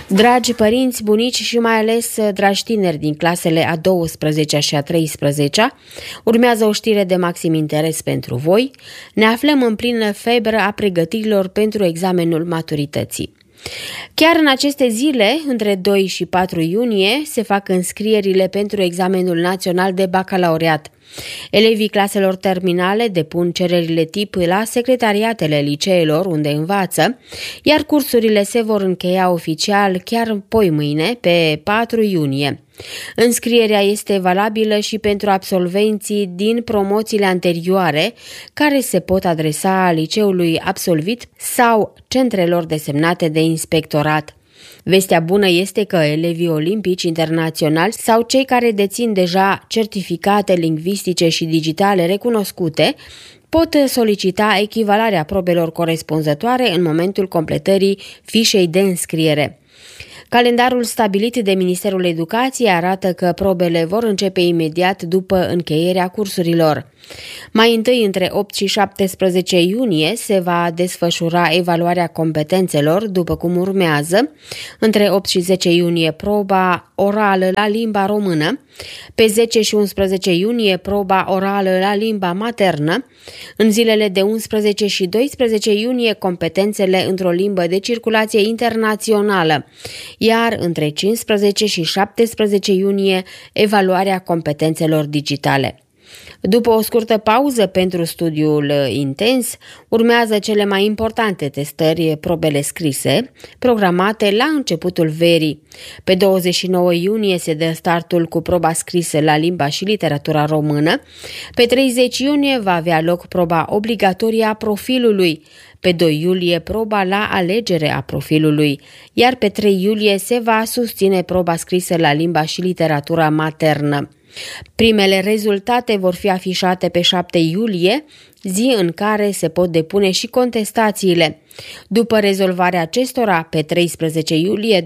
Dragi părinți, bunici și mai ales dragi tineri din clasele a 12-a și a 13-a, urmează o știre de maxim interes pentru voi. Ne aflăm în plină febră a pregătirilor pentru examenul maturității. Chiar în aceste zile, între 2 și 4 iunie, se fac înscrierile pentru examenul național de bacalaureat. Elevii claselor terminale depun cererile tip la secretariatele liceelor unde învață, iar cursurile se vor încheia oficial chiar poimâine, pe 4 iunie. Înscrierea este valabilă și pentru absolvenții din promoțiile anterioare, care se pot adresa liceului absolvit sau centrelor desemnate de inspectorat. Vestea bună este că elevii olimpici internaționali sau cei care dețin deja certificate lingvistice și digitale recunoscute pot solicita echivalarea probelor corespunzătoare în momentul completării fișei de înscriere. Calendarul stabilit de Ministerul Educației arată că probele vor începe imediat după încheierea cursurilor. Mai întâi, între 8 și 17 iunie, se va desfășura evaluarea competențelor, după cum urmează. Între 8 și 10 iunie, proba orală la limba română. Pe 10 și 11 iunie, proba orală la limba maternă. În zilele de 11 și 12 iunie, competențele într-o limbă de circulație internațională. Iar între 15 și 17 iunie, evaluarea competențelor digitale. După o scurtă pauză pentru studiul intens, urmează cele mai importante testări, probele scrise, programate la începutul verii. Pe 29 iunie se dă startul cu proba scrisă la limba și literatura română. Pe 30 iunie va avea loc proba obligatorie a profilului. Pe 2 iulie proba la alegere a profilului, iar pe 3 iulie se va susține proba scrisă la limba și literatura maternă. Primele rezultate vor fi afișate pe 7 iulie, zi în care se pot depune și contestațiile. După rezolvarea acestora, pe 13 iulie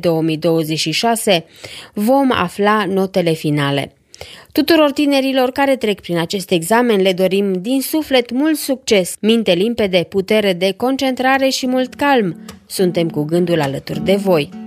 2026, vom afla notele finale. Tuturor tinerilor care trec prin acest examen le dorim din suflet mult succes, minte limpede, putere de concentrare și mult calm. Suntem cu gândul alături de voi.